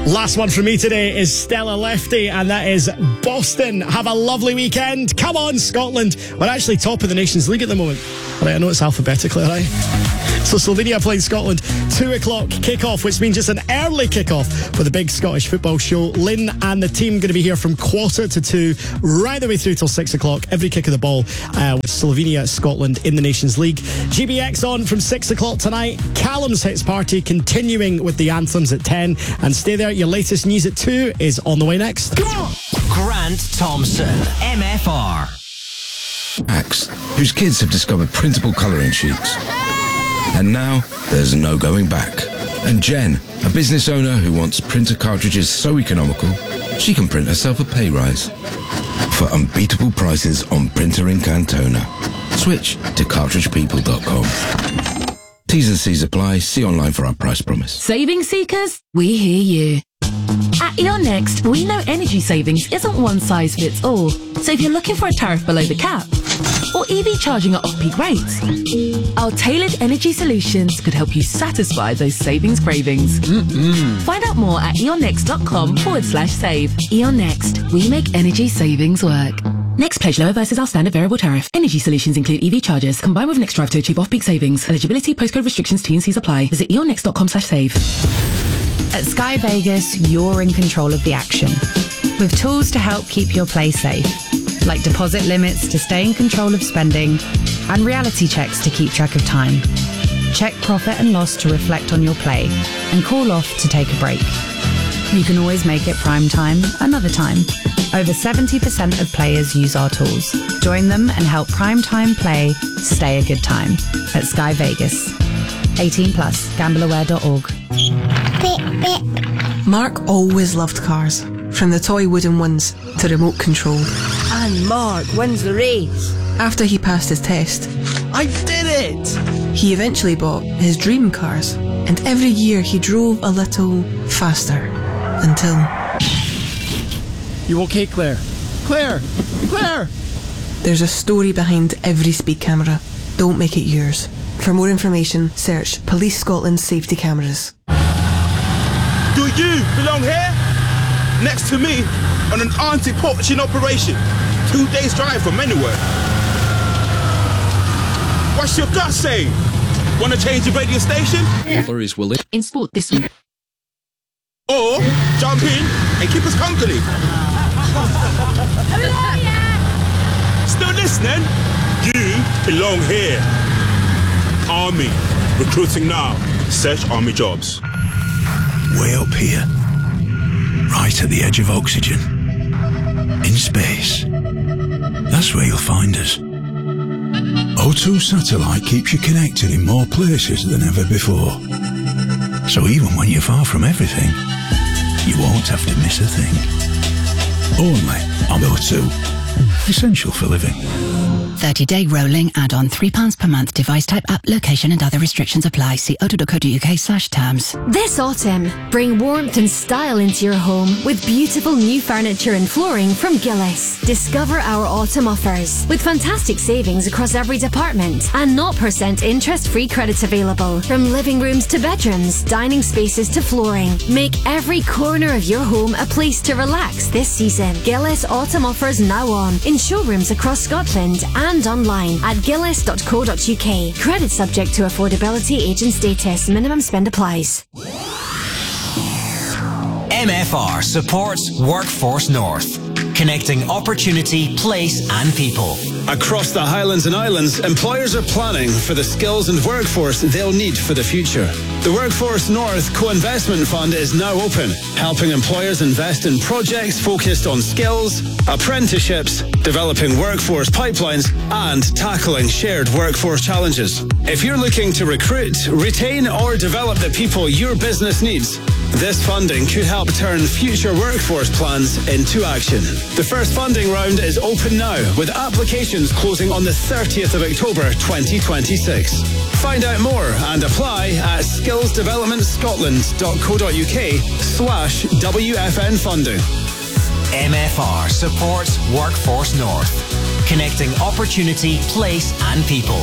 Last one from me today is Stella Lefty, and that is Boston. Have a lovely weekend. Come on, Scotland. We're actually top of the Nations League at the moment. All right, I know it's alphabetically, all right? So Slovenia playing Scotland, 2 o'clock kickoff, which means it's an early kickoff with a big Scottish football show. Lynn and the team going to be here from 1:45 right the way through till 6 o'clock. Every kick of the ball with Slovenia, Scotland in the Nations League. GBX on from 6 o'clock tonight. Callum's Hits Party continuing with the anthems at 10. And stay there, your latest news at 2 is on the way next. Come on! Grant Thompson, MFR. Max, whose kids have discovered printable colouring sheets. And now, there's no going back. And Jen, a business owner who wants printer cartridges so economical, she can print herself a pay rise. For unbeatable prices on printer ink and toner, switch to cartridgepeople.com. T's and C's apply. See online for our price promise. Saving seekers, we hear you. At Eon Next, we know energy savings isn't one size fits all. So if you're looking for a tariff below the cap, or EV charging at off-peak rates, our tailored energy solutions could help you satisfy those savings cravings. Find out more at eonnext.com/save. Eon Next, we make energy savings work. Next pledge lower versus our standard variable tariff. Energy solutions include EV chargers, combined with Next Drive to achieve off-peak savings. Eligibility, postcode restrictions, T&Cs apply. Visit eonnext.com/save. At Sky Vegas, you're in control of the action, with tools to help keep your play safe, like deposit limits to stay in control of spending, and reality checks to keep track of time. Check profit and loss to reflect on your play, and call off to take a break. You can always make it prime time another time. Over 70% of players use our tools. Join them and help prime time play stay a good time at Sky Vegas. 18+, gambleaware.org. Mark always loved cars, from the toy wooden ones to remote control. And Mark wins the race. After he passed his test, I did it! He eventually bought his dream cars, and every year he drove a little faster, until... You okay, Claire? Claire! Claire! There's a story behind every speed camera. Don't make it yours. For more information, search Police Scotland Safety Cameras. Do you belong here? Next to me on an anti-poaching operation. 2 days drive from anywhere. What's your gut saying? Want to change the radio station? Flurries will In sport this week. Or jump in and keep us company? Still listening? You belong here. Army. Recruiting now. Search Army jobs. Way up here. Right at the edge of oxygen. In space. That's where you'll find us. O2 Satellite keeps you connected in more places than ever before. So even when you're far from everything, you won't have to miss a thing. Only on O2. Essential for living. 30-day rolling add-on, £3 per month. Device type, app, location and other restrictions apply. See o2.co.uk/terms. This autumn, bring warmth and style into your home with beautiful new furniture and flooring from Gillis. Discover our autumn offers with fantastic savings across every department and 0% interest-free credit available. From living rooms to bedrooms, dining spaces to flooring. Make every corner of your home a place to relax this season. Gillis autumn offers now on in showrooms across Scotland and online at gillis.co.uk. Credit subject to affordability, age and status. Minimum spend applies. MFR supports Workforce North, connecting opportunity, place and people. Across the Highlands and Islands, employers are planning for the skills and workforce they'll need for the future. The Workforce North Co-Investment Fund is now open, helping employers invest in projects focused on skills, apprenticeships, developing workforce pipelines, and tackling shared workforce challenges. If you're looking to recruit, retain, or develop the people your business needs, this funding could help turn future workforce plans into action. The first funding round is open now, with applications closing on the 30th of October 2026. Find out more and apply at skillsdevelopmentscotland.co.uk/WFN funding. MFR supports Workforce North, connecting opportunity, place and people.